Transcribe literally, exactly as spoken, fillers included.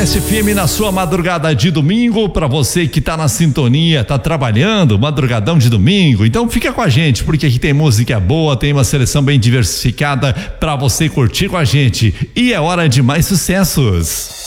Best F M na sua madrugada de domingo, para você que tá na sintonia, tá trabalhando, madrugadão de domingo, então fica com a gente, porque aqui tem música boa, tem uma seleção bem diversificada para você curtir com a gente, e é hora de mais sucessos.